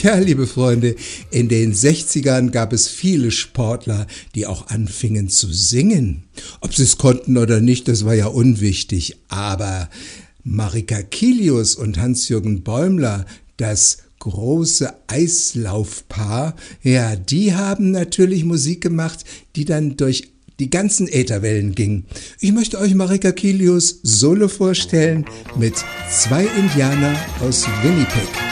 Ja, liebe Freunde, in den 60ern gab es viele Sportler, die auch anfingen zu singen. Ob sie es konnten oder nicht, das war ja unwichtig. Aber Marika Kilius und Hans-Jürgen Bäumler, das große Eislaufpaar, ja, die haben natürlich Musik gemacht, die dann durch die ganzen Ätherwellen ging. Ich möchte euch Marika Kilius solo vorstellen mit 2 Indianer aus Winnipeg.